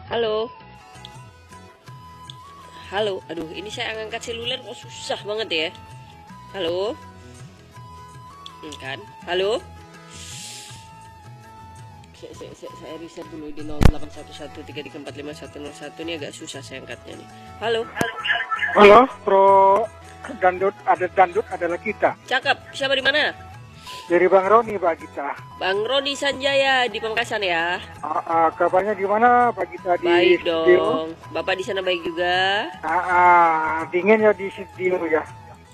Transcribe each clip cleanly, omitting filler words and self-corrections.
Halo. Halo. Aduh, ini saya ngangkat seluler kok susah banget ya. Halo. Kan? Halo. Saya riset dulu di 081133455101. Ini agak susah saya angkatnya nih. Halo. Halo, Pro Dandut adalah kita. Cakep. Siapa di mana? Dari Bang Roni, Pak Gita. Bang Roni Sanjaya di Pamekasan ya. Kabarnya gimana, Pak Gita di Baik studio? dong. Bapak di sana baik juga. Dingin ya di studio ya.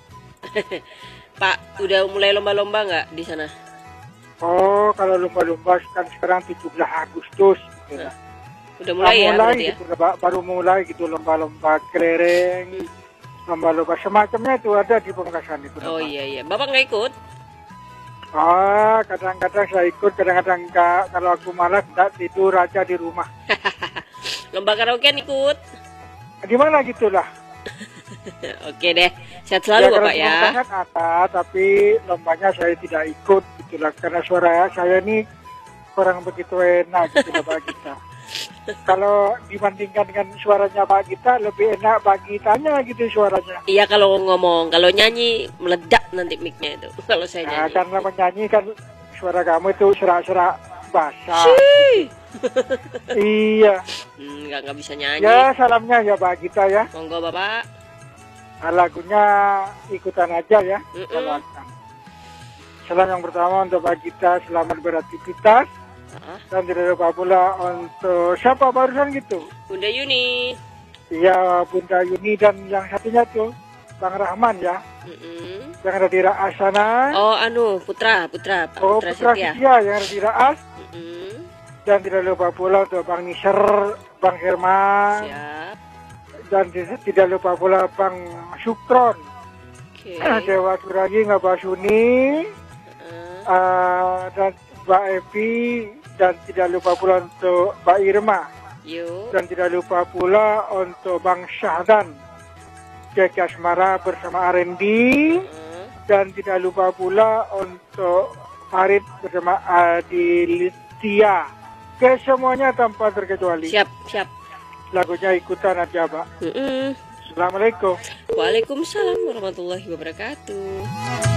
Pak, udah mulai lomba-lomba nggak di sana? Oh, kalau lomba-lomba kan sekarang 17 Agustus. Gitu. Nah, udah mulai ya berarti ya? Gitu, baru mulai gitu lomba-lomba kelereng, lomba-lomba semacamnya itu ada di Pamekasan itu. Oh iya. Bapak nggak ikut? Kadang-kadang saya ikut, kadang-kadang enggak. Kalau aku malas enggak, tidur aja di rumah. Lomba karaokean ikut? Di mana gitulah. Oke deh, sehat selalu Bapak ya. Sangat ada, tapi lombanya saya tidak ikut gitulah karena suara saya ini kurang begitu enak gitu Pak Gita. Kalau dibandingkan dengan suaranya Pak Gita lebih enak Pak Gitanya gitu suaranya. Iya kalau ngomong, kalau nyanyi meledak nanti mic-nya itu. Kalau saya nyanyi. Karena menyanyi kan suara kamu itu serak-serak basah. Iya. Nggak bisa nyanyi. Ya salamnya ya Pak Gita ya. Monggo Bapak. Lagunya ikutan aja ya. Salam yang pertama untuk Pak Gita, selamat beraktivitas. Dan tidak lupa pula untuk siapa barusan gitu? Bunda Yuni. Iya, Bunda Yuni dan yang satunya tuh Bang Rahman ya. Yang ada di Raas sana. Oh, Putra Setia yang ada di Raas. Dan tidak lupa pula untuk Bang Nisar, Bang Herman. Siap. Dan tidak lupa pula Bang Sukron. Dewa Suragi, Ngabasuni. Dan Mbak Evi. Dan tidak lupa pula untuk Mbak Irma. Dan tidak lupa pula untuk Bang Syahdan, Jeki Asmara bersama Arendi. Dan tidak lupa pula untuk Farid bersama Adi Litia. Ke semuanya tanpa terkecuali. Siap. Lagunya ikutan aja Pak. Assalamualaikum. Waalaikumsalam warahmatullahi wabarakatuh.